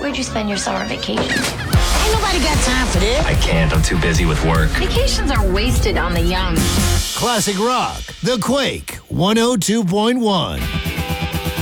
Where'd you spend your summer vacation? Ain't nobody got time for this. I can't. I'm too busy with work. Vacations are wasted on the young. Classic Rock, The Quake, 102.1.